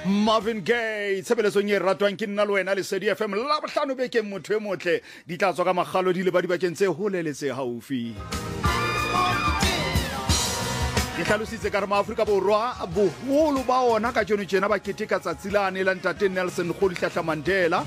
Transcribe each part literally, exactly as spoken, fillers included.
Marvin Gaye tshebeletsong e ratwang ke nna le wena le Lesedi F M la bohlano bekeng motho e motle di tla tswa ka magalo di le ba dibakeng tse holeletse haufi. Ke hlalositse ka re maAfrika Borwa boholo ba ona ka jono tjena ba keteka tsatsi lane la ntate Nelson Rolihlahla Mandela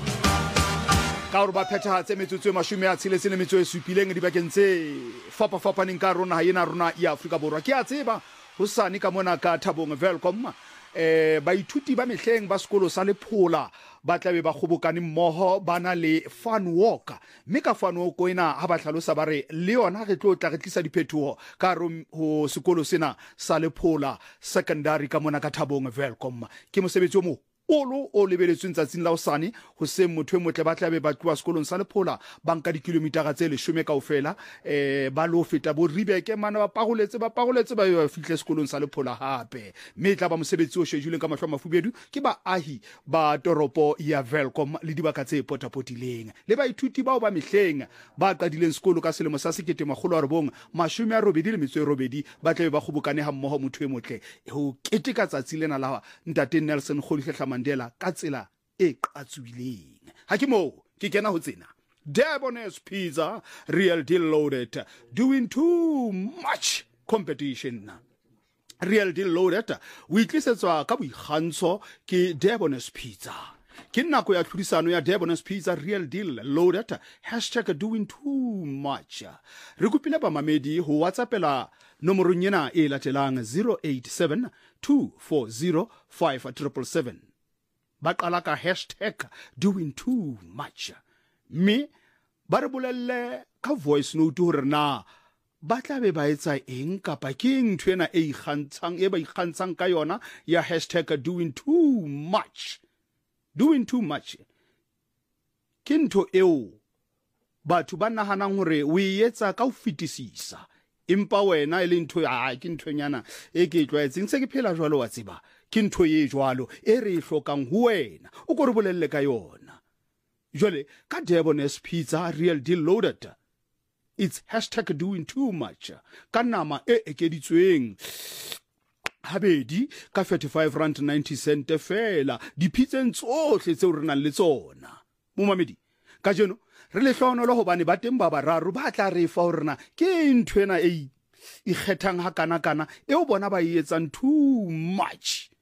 ka hore ba phethahatse metsotso e mashome a tsheletseng le metso e supileng dibakeng tse fapafapaneng ka rona ha ena rona ya Afrika Borwa. Ke a tseba hosane ka mona ka Thabong Welcome eh baithuti ba mehleng ba sekolo sa Lephola ba tlabe ba khobokane mmoho bana le fun walk mme ka fun walk ena ha ba hlalosa ba re le yona re tlo tla re tlisa diphethoho ka ho sekolo sena sa Lephola secondary ka mona ka Thabong Welcome. Ke mosebetsi o mo olo o lebeletsweng tsatsing la hosane ho se motho e motle ba tlabe ba tloa sekolong sa Lephola banka dikilometara tse leshome kaofela eh ba lo feta bo Ribeke mana ba pagoletse ba pagoletse ba yo fihle sekolong sa Lephola hape mme tla ba mosebetsi o shejuleng ka mahlo a mafubedu ke ba ahi ba toropo ya Welcome le dibaka tse potapotileng le baithuti bao ba mehleng ba qadileng sekolo ka selemo sa sekete makgolo a robong mashome a robedi le metso e robedi ba tlabe ba khobokane ha mmoho motho e motle ho keteka tsatsi lena la ntate Nelson Rolihlahla Mandela ka tsela e qatswileng. Ha ke mo ke kena ho tsena Debonairs Pizza real deal loaded doing too much competition. Real deal loaded we tlisetswa ka boikgantsho ke Debonairs Pizza. Ke nako ya tlhodisano ya Debonairs Pizza real deal loaded hashtag doing too much. Re kopile ba mamedi ho WhatsAppela nomorong ena e latelang zero eight seven two four zero five seven seven seven. Ba qala ka hashtag doing too much me ba re bolelle ka voice note hore na ba tla be ba etsa eng kapa ke ntwe ena e ikgantshang e ba ikgantshang ka yona ya hashtag doing too much. Doing too much ke ntho eo batho ba nahanang hore o etsa ka ho fetisisa empa wena e le ntho ya ke nthonyana e ke tlwaetseng se ke phela jwalo wa tseba ke ntho ye jwalo e re hlokang ho wena o go re bolelle ka yona jwale ka Debonairs Pizza real deal loaded it's hashtag doing too much ka nama e ekeditsweng habedi ka thirty-five rand ninety cent fela diphitseng tsohle tseo re nang le tsona mo mamedi ka jeno re le hlonolo hobane ba teng ba bararo ba tla re fa hore na ke ntwena e ikgethang ha kana kana eo bona ba e etsang too much